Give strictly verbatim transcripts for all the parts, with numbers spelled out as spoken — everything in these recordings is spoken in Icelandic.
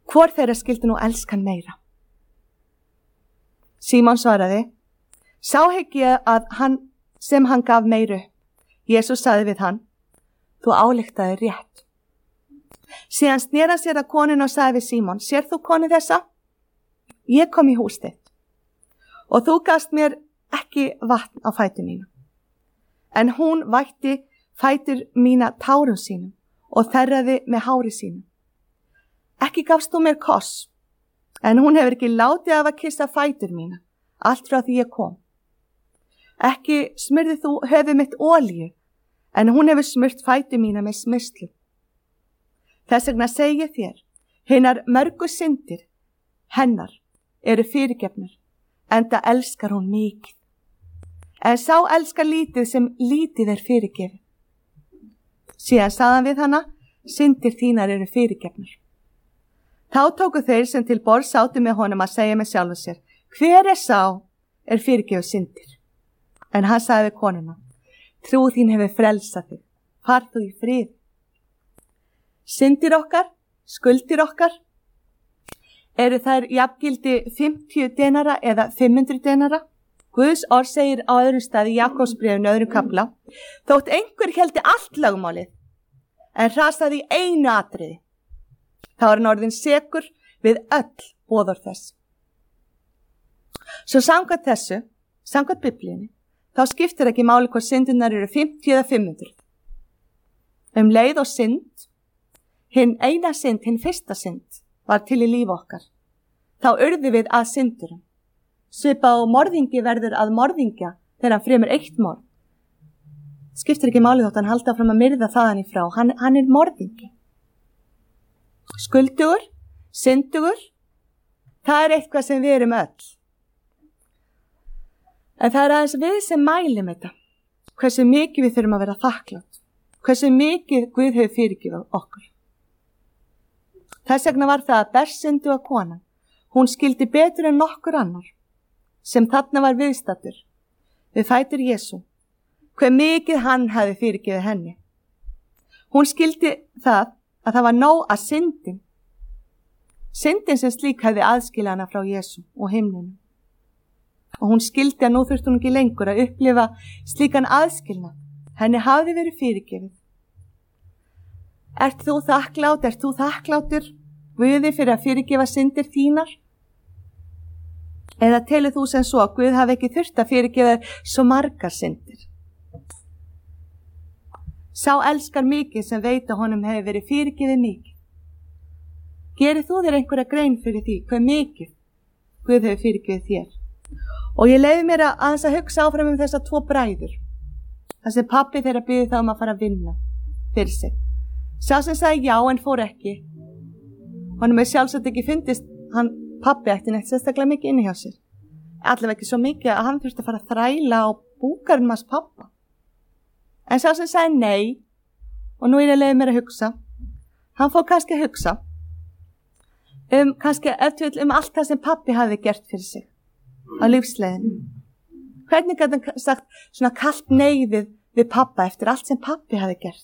Hvor þeirra skildi nú elska hann meira? Símon svaraði, sá hygg ég að hann sem hann gaf meiru. Jesús sagði við hann, þú ályktaði rétt. Síðan sneri hann sér að konunni og sagði við Símon, sér þú konu þessa? Ég kom í hús þitt og þú gafst mér ekki vatn á fætur mínu. En hún vætti fætur mína tárum sínum og þerraði með hári sínum. Ekki gafst þú mér koss, en hún hefur ekki látið af að kissa fætur mína, allt frá því ég kom. Ekki smurði þú höfuð mitt olíu, en hún hefur smurt fætur mína með smyrslu. Þess vegna segi ég þér, hinar mörgu syndir hennar eru fyrirgefnar, enda elskar hún mikið. En sá elskar lítið sem lítið er fyrirgefið. Síðan sagði hann við hana, syndir þínar eru fyrirgefnar. Þá tóku þeir sem til borðs sátu með honum að segja með sjálfu sér, hver er sá er fyrirgefið syndir? En hann sagði við konuna, trú þín hefur frelsað þig, far þú í frið. Syndir okkar, skuldir okkar, eru þær jafngildi fimmtíu denara eða fimm hundruð denara? Guðs orð segir á öðrum staði í Jakobsbréfinu öðrum kafla, þótt einhver héldi allt lögmálið, en hrasaði í einu atriði. Þá er hann orðinn sekur við öll boðorð þess. Svo samkvæmt þessu, samkvæmt Biblíunni, þá skiptir ekki máli hvort syndirnar eru fimmtíu eða fimm hundruð. Um leið og synd, hinn eina synd, hinn fyrsta synd, var til í lífi okkar. Þá urðum við að syndurum. Svipað og morðingi verður að morðingja þegar hann fremur eitt morð. Skiptir ekki máli þótt hann halda fram að myrða þaðan í frá. Hann, hann er morðingi. Skuldugur, syndugur, það er eitthvað sem við erum öll. En það er aðeins við sem mælum þetta. Hversu mikið við þurfum að vera þakklátt. Hversu mikið Guð hefur fyrirgefið okkur. Þess vegna var það að bersynduga konan. Hún skildi betur en nokkur annar, sem þarna var viðstattur, við fætur Jesú, hve mikið hann hafi fyrirgefið henni. Hún skildi það að það var nóg að syndin, syndin sem slík hafi aðskilið hana frá Jesú og himninu. Og hún skildi að nú þurfti hún ekki lengur að upplifa slíkan aðskilnað, henni hafi verið fyrirgefið. Ert þú þakklátt, ert þú þakklátur, Guði fyrir að fyrirgefa syndir þínar? Eða telur þú sem svo að Guð hafi ekki þurft að fyrirgefa svo margar syndir? Sá elskar mikið sem veit að honum hefur verið fyrirgefið mikið. Gerir þú þér einhverja grein fyrir því hve mikið Guð hefur fyrirgefið þér? Og ég leyfi mér að aðeins að hugsa áfram um þessa tvo bræður. Það sem pabbi þeirra biði þá um að fara að vinna fyrir sig. Sá sem sagði já en fór ekki. Honum er sjálfsagt ekki fundist hann pabbi ætti neitt sérstaklega mikið inni hjá sér. Allavega ekki svo mikið að hann þurfti að fara að þræla á búkarinn hans pabba. En sá sem sagði nei, og nú er ég leiði mér að hugsa, hann fór kannski að hugsa um, kannski eftir um allt það sem pabbi hafi gert fyrir sig á lífsleiðinu. Hvernig gæti hann sagt svona kalt nei við, við pabba eftir allt sem pabbi hafi gert?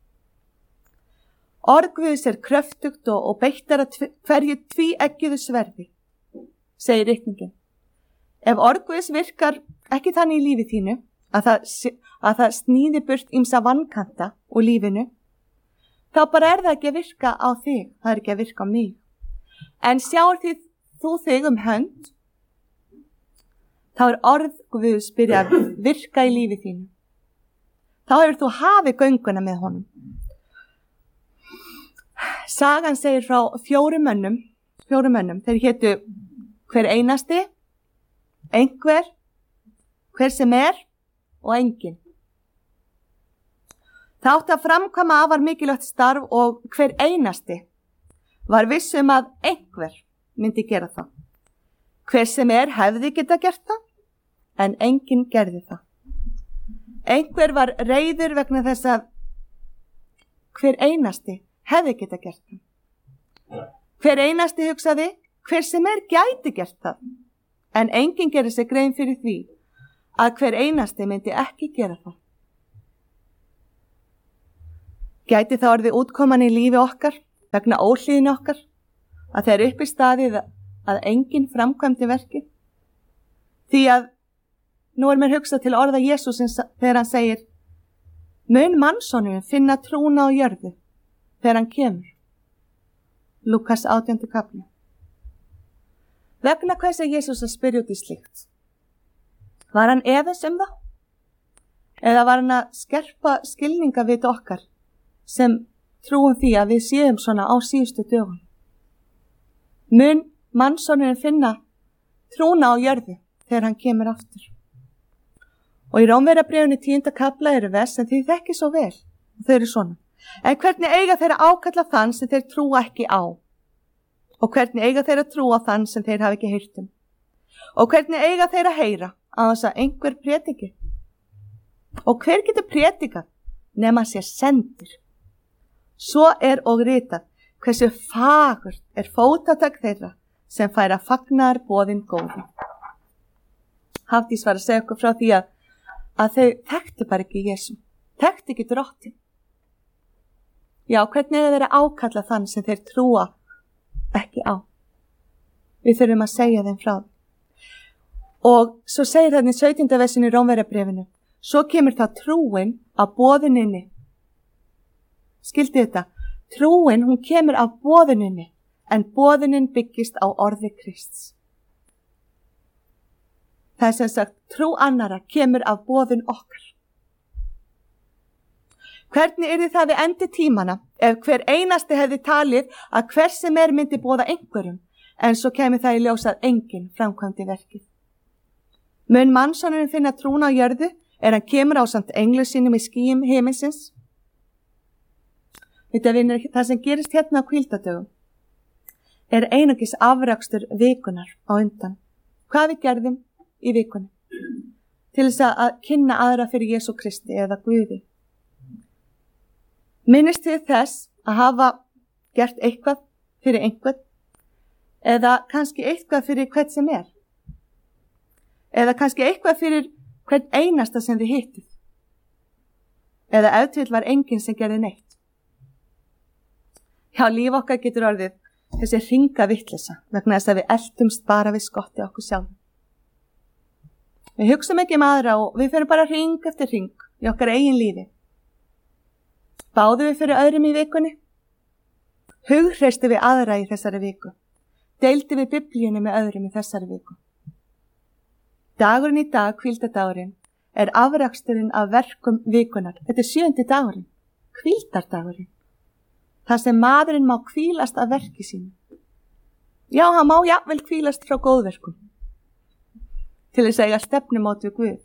Orð Guðs er kröftugt og, og beittar að tv- hverju tvíeggjuðu sverði, segir ritningin. Ef orð Guðs virkar ekki þannig í lífi þínu að það, að það sníði burt ýmsa vankanta úr lífinu, þá bara er það ekki að virka á þig, það er ekki að virka á mig. En sjáur því þú þig um hönd, þá er orð Guðs byrja að virka í lífi þínu. Þá hefur þú hafið gönguna með honum. Sagan segir frá fjórum mönnum, fjórum mönnum, þeir hétu hver einasti, einhver, hver sem er og enginn. Það átti að framkvæma afar mikilvægt starf og hver einasti var viss um að einhver myndi gera það. Hver sem er hefði geta gert það, en enginn gerði það. Einhver var reiður vegna þess að hver einasti hefði geta gert það. Hver einasti hugsaði, hver sem er gæti gert það, en enginn gerir sig grein fyrir því að hver einasti myndi ekki gera það. Gæti það orðið útkoman í lífi okkar, vegna óhlýðinu okkar, að þeir upp í staðið að enginn framkvæmdi verkið? Því að nú er mér hugsað til orða Jesúsins þegar hann segir: mun mannssonurinn finna trúna á jörðu þegar hann kemur? Lúkas átjánda kafli. Vegna hvers er Jesús að spyrja út í slíkt? Var hann efins um það? Eða var hann að skerpa skilninga við okkar sem trúum því að við séum svona á síðustu dögum? Mun mannssonurinn finna trúna á jörðu þegar hann kemur aftur? Og í Rómverjabréfinu tíunda kafla eru vers sem þið þekki svo vel. Og þau eru svona: en hvernig eiga þeir að ákalla þann sem þeir trúa ekki á? Og hvernig eiga þeir að trúa þann sem þeir hafa ekki heyrt um? Og hvernig eiga þeir að heyra á þess að einhver prediki? Og hver getur predikað nema sér sendir? Svo er og ritað hversu fagurt er fótatak þeirra sem færa fagnaðarboðin góðum. Hafdís var að segja okkur frá því að, að þau þekktu bara ekki Jesú, þekktu ekki drottin. Já, hvernig er þeir að ákalla þann sem þeir trúa ekki á? Við þurfum að segja þeim frá. Og svo segir þannig sautjánda versin í Rómverjabréfinu: svo kemur það trúin af boðuninni. Skildi þetta? Trúin, hún kemur af boðuninni, en boðunin byggist á orði Krists. Það er sem sagt, trú annara kemur af boðun okkar. Hvernig yrði það við endi tímana ef hver einasti hefði talið að hver sem er myndi boða einhverjum, en svo kemur það í ljós að enginn framkvæmdi verkið? Mun mannssonurinn finna trúna á jörðu er hann kemur á samt englu sínum í skýjum himinsins? Þetta vinnur, það sem gerist hérna á hvíldardögum er einungis afrakstur vikunar á undan. Hvað við gerðum í vikunni til þess að kynna aðra fyrir Jesú Kristi eða Guði. Minnist þið þess að hafa gert eitthvað fyrir einhvern, eða kannski eitthvað fyrir hvern sem er, eða kannski eitthvað fyrir hvern einasta sem þið hittið, eða ef til var enginn sem gerði neitt. Já, líf okkar getur orðið þessi hringa vitleysa vegna þess að við eltumst bara við skotti okkur sjálfum. Við hugsum ekki um aðra og við fyrir bara hring eftir hring í okkar eigin lífi. Báðum við fyrir öðrum í vikunni? Hughreystu við aðra í þessari viku? Deildi við biblíunni með öðrum í þessari viku? Dagurinn í dag, hvíldardagurinn, er afraksturinn af verkum vikunar. Þetta er sjöundi dagurinn, hvíldardagurinn. Það sem maðurinn má hvílast af verki sínu. Já, hann má jafnvel hvílast frá góðverkum til þess að eiga stefnumót við Guð,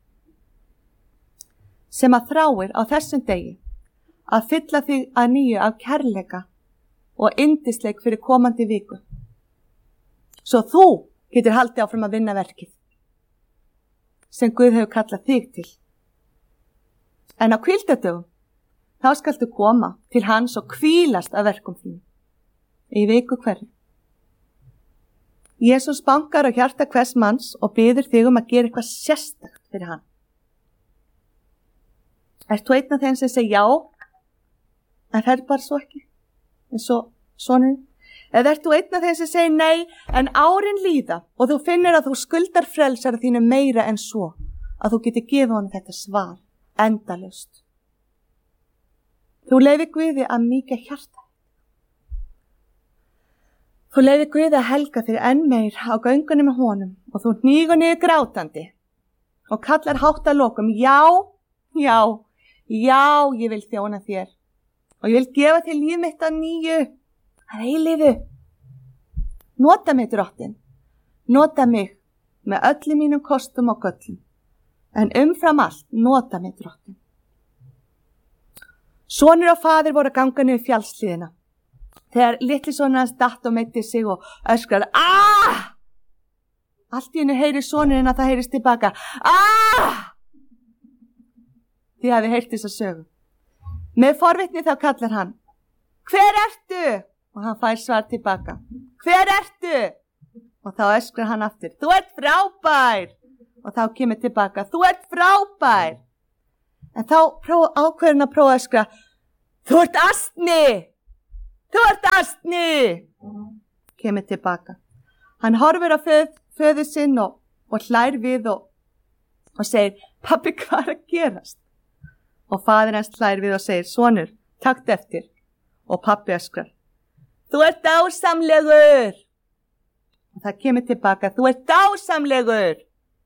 sem að þráir á þessum degi að fylla þig að nýju af kærleika og yndisleik fyrir komandi viku, svo þú getur haldið áfram að vinna verkið sem Guð hefur kallað þig til. En á hvíldardögum þá skaltu koma til hans og hvílast af verkum þínu í viku hverju. Jesús bankar á hjarta hvers manns og biður þig um að gera eitthvað sérstakt fyrir hann. Ert þú einn af þeim sem segir já, en það er bara svo ekki, en svo sonurinn? Eða ert þú einn af þeim sem segir nei, en árin líða og þú finnir að þú skuldar frelsara þínu meira en svo, að þú getur gefið honum þetta svar, endalaust. Þú leyfir Guði að mýkja hjarta. Þú leyfir Guði að helga þér enn meir á göngunni með honum og þú hnígur niður grátandi og kallar hátt að lokum: já, já, já, ég vil þjóna þér og ég vil gefa þér líf mitt að nýju, að eilífu. Nota mig, drottin, nota mig með öllum mínum kostum og göllum, en umfram allt, nota mig, drottin. Sonur og faðir voru að ganga niður fjallshlíðina þegar litli sonur hans datt og meiddi sig og öskrar: aah! Allt í einu heyrir sonurinn að það heyrist tilbaka: aah! Þið hafi heyrt þessa sögu. Með forvitni þá kallar hann: hver ertu? Og hann fær svar tilbaka: hver ertu? Og þá öskrar hann aftur: þú ert frábær. Og þá kemur tilbaka: þú ert frábær. En þá ákveður hann að prófa að öskra: þú ert astni. Þú ert astni. kemur tilbaka. Hann horfir á föð, föður sinn og, og hlær við og, og segir, pabbi, hvað er að gerast? Og faðir hans hlær við og segir, sonur, takt eftir. Og pabbi öskrar, þú ert dásamlegur. Og það kemur tilbaka, þú ert dásamlegur.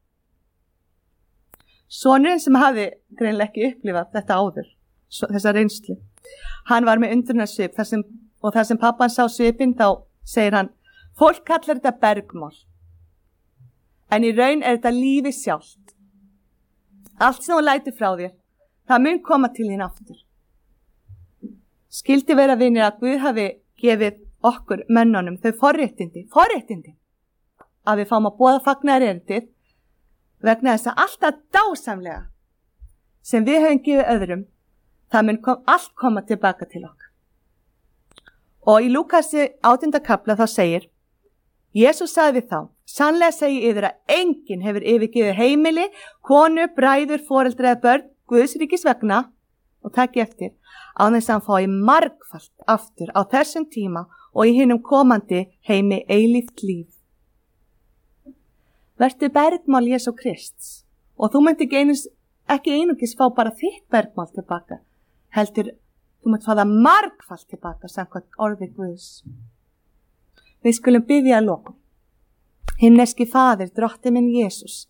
Sonurinn sem hafði greinilega ekki upplifað þetta áður, þessa reynslu, hann var með undrunarsvip þar sem, og þar sem pappan sá svipinn þá segir hann, fólk kallar þetta bergmál, en í raun er þetta lífi sjálft. Allt sem þú lætur frá þér, það mun koma til þín aftur. Skildi vera vinir að Guð hafi gefið okkur mönnunum þau forréttindi, forréttindi, að við fáum að boða fagnaðarerindið vegna þess að alltaf dásamlega sem við höfum gefið öðrum, það mun kom, allt koma tilbaka til okkar. Og í Lúkasi átjánda kafla þá segir, Jesús sagði við þá, sannlega segi yfir að enginn hefur yfirgefið heimili, konu, bræður, foreldra eða börn, Guðs ríkis vegna, og takk eftir, á þess að hann fái margfalt aftur á þessum tíma og í hinum komandi heimi eilíft líf. Vertu bergmál Jesú Krists og þú myndi ekki, einus, ekki einungis fá bara þitt bergmál tilbaka, heldur þú myndi fá það margfalt tilbaka samkvæmt orði Guðs. Við skulum biðja að lokum. Himneski Faðir, drottinn minn Jesús,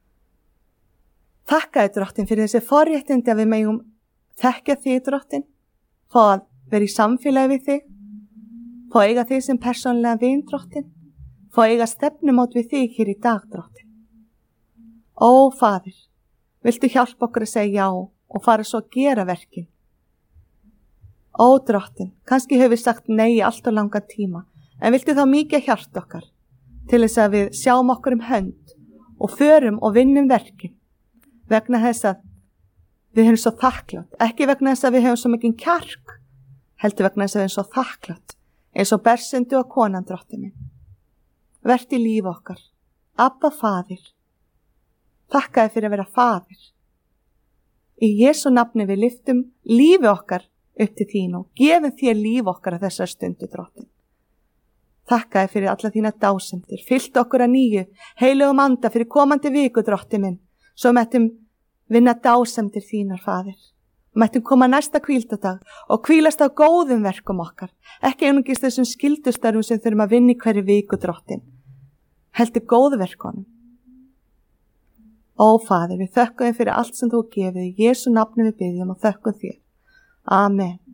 þakkaði drottinn fyrir þessi forréttindi að við megum þekkja þig, drottinn, fá að vera í samfélagi við þig, fá að eiga þig sem persónlega vin, drottinn, fá að eiga stefnumót við þig hér í dag, drottinn. Ó, Faðir, viltu hjálpa okkur að segja já og fara svo að gera verkin? Ó, drottinn, kannski höfum við sagt nei í allt og langa tíma, en viltu þá mikið hjálpa okkar til þess að við sjáum okkur um hönd og förum og vinnum verkin vegna þess að við höfum svo þakklátt, ekki vegna þess að við höfum svo mikinn kjark, heldur vegna þess að við höfum svo þakklátt, eins og Bersendu og konan, drottinn minn. Vert í líf okkar, Abba Faðir, þakkaði fyrir að vera Faðir. Í Jesú nafni við lyftum lífi okkar upp til þín og gefum þér líf okkar að þessar stundu, drottinn. Þakkaði fyrir alla þína dásendir, fyllt okkur að nýju, heilugum anda fyrir komandi viku, drottinn minn, svo mættum vinna dásemdir þínar, Faðir. Mættum koma næsta hvíldadag og hvílast á góðum verkum okkar, ekki einungis þessum skildustarfum sem þurfum að vinna í hverju viku, drottinn, heldur góðu verkunum. Ó, Faðir, við þökkum þér fyrir allt sem þú gefið, í Jesú nafni við biðjum og þökkum þér. Amen.